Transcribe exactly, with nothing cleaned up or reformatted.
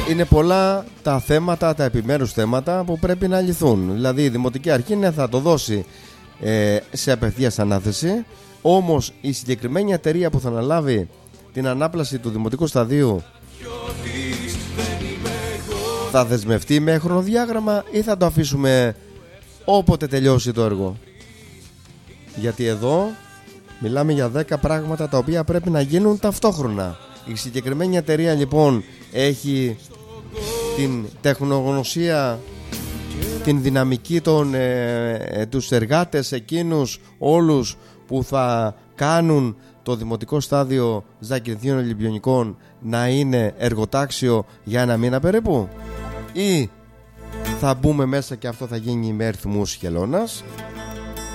είναι πολλά τα θέματα, τα επιμέρους θέματα που πρέπει να λυθούν. Δηλαδή η Δημοτική Αρχή ναι, θα το δώσει ε, σε απευθείας ανάθεση. Όμως η συγκεκριμένη εταιρεία που θα αναλάβει την ανάπλαση του δημοτικού σταδίου θα δεσμευτεί με χρονοδιάγραμμα ή θα το αφήσουμε όποτε τελειώσει το έργο? Γιατί εδώ μιλάμε για δέκα πράγματα τα οποία πρέπει να γίνουν ταυτόχρονα. Η συγκεκριμένη εταιρεία λοιπόν έχει την τεχνογνωσία, την δυναμική των ε, ε, τους εργάτες εκείνους όλους που θα κάνουν το δημοτικό στάδιο Ζακυνθίων Ολυμπιονικών να είναι εργοτάξιο για ένα μήνα περίπου, ή θα μπούμε μέσα και αυτό θα γίνει με αριθμούς χελώνας?